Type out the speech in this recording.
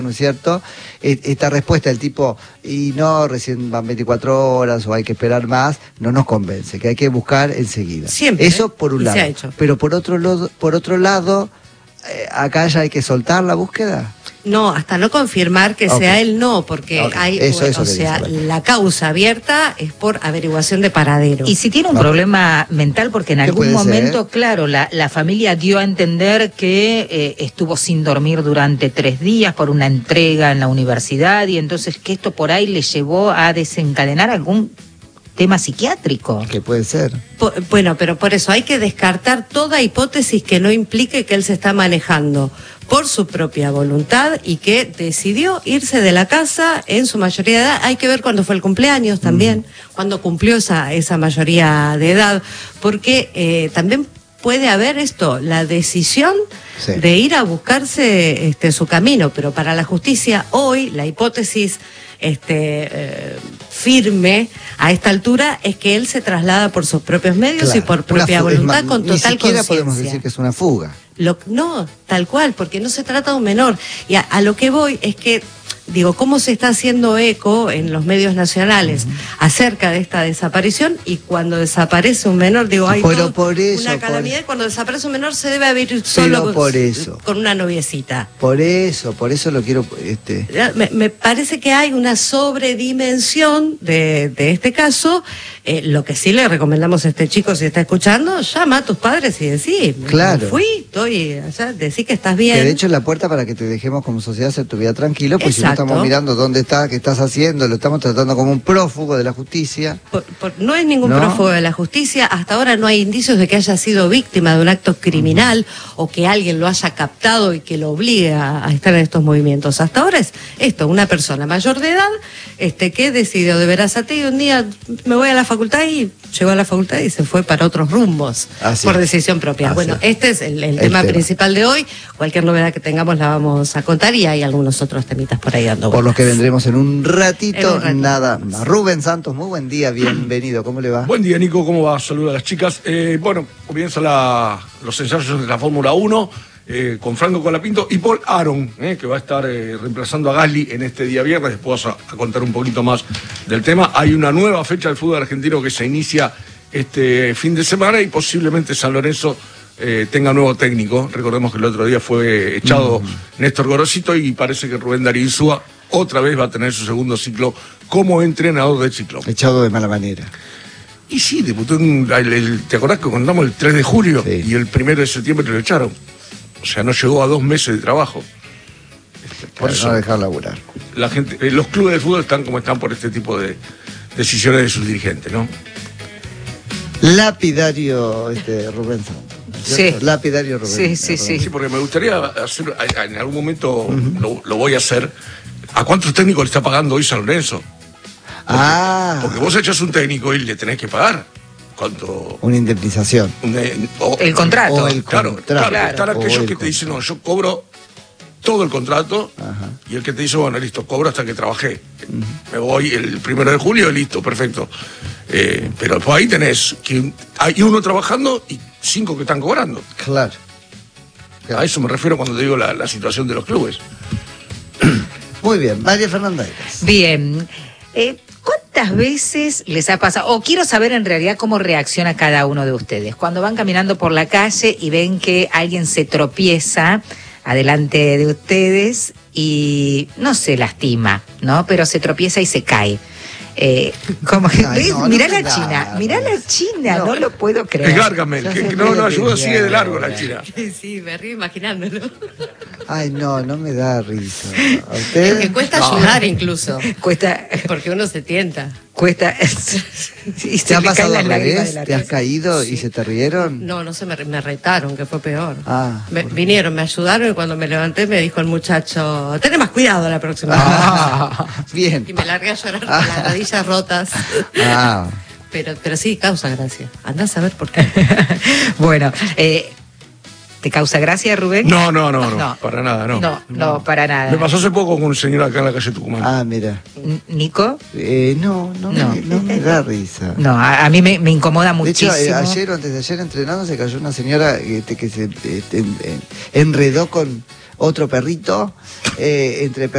¿no es cierto? Esta respuesta del tipo, y no, recién van 24 horas o hay que esperar más, no nos convence, que hay que buscar enseguida. Siempre. Eso por un lado. Se ha hecho. Pero por otro lado, acá ya hay que soltar la búsqueda. No, hasta no confirmar que sea el no, porque hay, eso o sea, la causa abierta es por averiguación de paradero. Y si tiene un problema mental, porque en algún momento, claro, la familia dio a entender que estuvo sin dormir durante 3 días por una entrega en la universidad, y entonces que esto por ahí le llevó a desencadenar algún tema psiquiátrico. Que puede ser. Bueno, pero por eso hay que descartar toda hipótesis que no implique que él se está manejando por su propia voluntad y que decidió irse de la casa en su mayoría de edad. Hay que ver cuándo fue el cumpleaños también, cuándo cumplió esa mayoría de edad, porque también puede haber la decisión de ir a buscarse su camino, pero para la justicia hoy la hipótesis firme a esta altura es que él se traslada por sus propios medios y por propia voluntad, con total conciencia. Ni siquiera podemos decir que es una fuga. No, tal cual, porque no se trata de un menor. Y a lo que voy es que, digo, cómo se está haciendo eco en los medios nacionales acerca de esta desaparición, y cuando desaparece un menor, digo, hay una calamidad, y cuando desaparece un menor se debe haber solo con una noviecita. Por eso lo quiero... Me parece que hay una sobredimensión de este caso. Lo que sí le recomendamos a este chico, si está escuchando, llama a tus padres y decí, claro, fui, estoy allá, decí que estás bien. Que de hecho es la puerta para que te dejemos como sociedad hacer tu vida tranquilo, pues si no estamos mirando dónde está, qué estás haciendo, lo estamos tratando como un prófugo de la justicia. No es ningún prófugo de la justicia, hasta ahora no hay indicios de que haya sido víctima de un acto criminal o que alguien lo haya captado y que lo obligue a estar en estos movimientos. Hasta ahora es una persona mayor de edad que decidió de verazate y un día me voy a la facultad, y llegó a la facultad y se fue para otros rumbos por decisión propia. Bueno, este es el tema principal de hoy. Cualquier novedad que tengamos la vamos a contar, y hay algunos otros temitas por ahí dando vueltas. Por los que vendremos en un ratito, nada más. Rubén Santos, muy buen día, bienvenido, ¿cómo le va? Buen día, Nico, ¿cómo va? Saludos a las chicas. Bueno, comienzan los ensayos de la Fórmula 1 con Franco Colapinto y Paul Aron, que va a estar reemplazando a Gasly en este día viernes. Después a contar un poquito más del tema. Hay una nueva fecha del fútbol argentino que se inicia este fin de semana, y posiblemente San Lorenzo tenga nuevo técnico. Recordemos que el otro día fue echado Néstor Gorosito, y parece que Rubén Darío Insúa otra vez va a tener su segundo ciclo como entrenador de ciclo. Echado de mala manera. Y sí, debutó ¿te acordás que contamos el 3 de julio? Sí. Y el 1 de septiembre lo echaron. O sea, no llegó a 2 meses de trabajo. Por eso no dejar laburar. La gente, los clubes de fútbol están como están por este tipo de decisiones de sus dirigentes, ¿no? Lapidario Rubén Santos. Sí. Lapidario Rubén. Sí, porque me gustaría hacer, en algún momento lo voy a hacer. ¿A cuántos técnicos le está pagando hoy San Lorenzo? Porque vos echás un técnico y le tenés que pagar. ¿Cuánto? Una indemnización. El contrato. Claro. Están aquellos que te dicen, no, yo cobro todo el contrato, y el que te dice, bueno, listo, cobro hasta que trabajé. Me voy el 1 de julio y listo, perfecto. Pero después ahí tenés que hay uno trabajando y 5 que están cobrando. Claro. A eso me refiero cuando te digo la situación de los clubes. Muy bien, María Fernanda. Bien. ¿Cuántas veces les ha pasado, o quiero saber en realidad cómo reacciona cada uno de ustedes, cuando van caminando por la calle y ven que alguien se tropieza adelante de ustedes y no se lastima, ¿no? Pero se tropieza y se cae? Como que, mirá la China, no lo puedo creer. Es Gargamel, no ayuda, sigue de largo la China. Sí, me río imaginándolo. Ay, no me da risa. ¿A usted? Es que cuesta ayudar incluso. Cuesta. Porque uno se tienta. Cuesta. Y ¿te ha pasado al revés? ¿Te has caído y se te rieron? No me retaron, que fue peor. Vinieron, me ayudaron, y cuando me levanté me dijo el muchacho, ten más cuidado la próxima vez. Bien. Y me largué a llorar con las rodillas rotas. Pero sí, causa gracia. Andás a ver por qué. Bueno, ¿te causa gracia, Rubén? No, para nada, no, para nada. Me pasó hace poco con un señor acá en la calle Tucumán. Mira. ¿Nico? No me da risa. No, a mí me incomoda muchísimo. De hecho, ayer o antes de ayer entrenando se cayó una señora que se enredó con otro perrito entre